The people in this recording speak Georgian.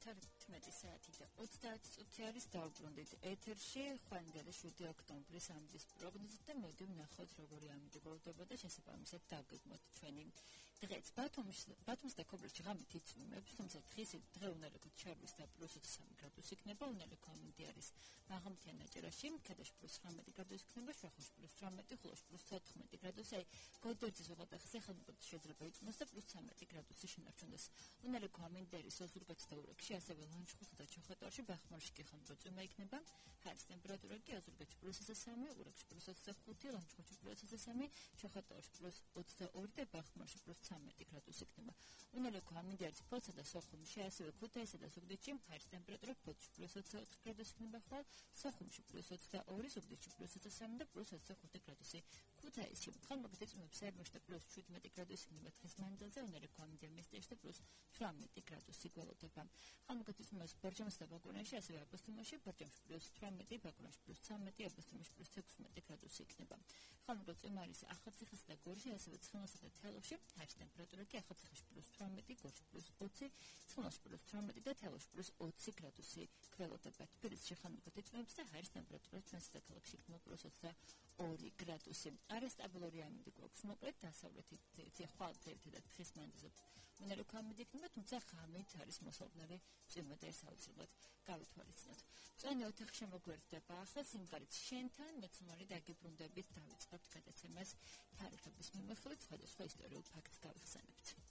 11 საათი და 30 წუთი არის დავუბრუნდით ეთერში ხვანდელი 7 ოქტომბრის ამდის პროგნოზით და მოდი ვნახოთ როგორი ამინდი გოლდება და შესაბამისად დავგეგმოთ ჩვენი დღეც. ბათუმის და ქობულეთში ღამით იწვიმებს, თუმცა დღე უნელექოთ ჩარვის და პლუს 23 გრადუსი იქნება, უნელექო ამინდი არის მაღალმთიან ნაჭერაში, ქედაში პლუს 19 გრადუსი იქნება, შვახოში პლუს 18, ხულოში პლუს 14 გრადუსი, აი გოდერძის უღელტეხზე ხელმწიფედ შეიძლება იწვიმოს და პლუს 13 გრადუსი შენარჩუნდეს. უნელექო ამინდი არის ოზურგეთს და ურეკში, ასევე ლანჩხუთსა და ჩოხატაურში, ბახმარში კი ხანგრძლივი იქნება, ჰაერის ტემპერატურა კი ოზურგეთში პლუს 23, ურეკში პლუს 25, ლანჩხუთში პლუს 23, ჩოხატაურში პლუს 22 და ბახმარში პლუს 13 გრადუსი იქნება. უნელექო ამინდი არის ფოთსა და სოხუმში, ასევე ქუთაისსა და ზუგდიდში, ჰაერის ტემპერატურა ფოთში პლუს 24 გრადუსი იქნება ხვალ, სოხუმში პლუს 22, ზუგდიდში პლუს 23 და პლუს 25 გრადუსი. ქუთაისში ხალხმოგეთ იწვიმებს სერმოში და პლუს 17 გრადუსი იქნება დღის მანძილზე, უნელექო ამინდი მესტიაში და პლუს 18 გრადუსი გველოდება. ხალხმოგეთ იწვიმებს ბორჯომსა და ბაკურიანში, ასევე აბოსტიმოში, ბორჯომში პლუს 18, ბაკურიანში პლუს 13, აბოსტიმოში პლუს 16 გრადუსი იქნება. ხალხმოგეთ იწვიმება არის ახალციხესა და გორში, ასევე ცხინვალსა და თელავში, ჰაერის ტემპერატურა კი ახალციხეში პლუს 18, გორში პლუს 20, ცხინვალში პლუს 18 და თელავში პლუს 20 გრადუსი გველოდება. თბილისში ხალხმოგეთ იწვიმებს და ჰაერის ტემპერატურა ჩვენს ქალაქში იქნება პლუს 22 გრადუსი. არასტაბილური ამინდი გვაქვს, მოკლედ დასავლეთით ხვალ ძირითადად დღის მანძილზე უნელექო ამინდი იქნება, თუმცა ღამით არის მოსალოდნელი წვიმა და ეს აუცილებლად გავითვალისწინოთ. წვენი ოთახი შემოგვერდება ახლა სიმღერით შენთან, მეცნარი დაგიბრუნდებით, დავიწყებთ გადაცემას თარიღების მიმოხილვით, სხვადასხვა ისტორიულ ფაქტს გავიხსენებთ.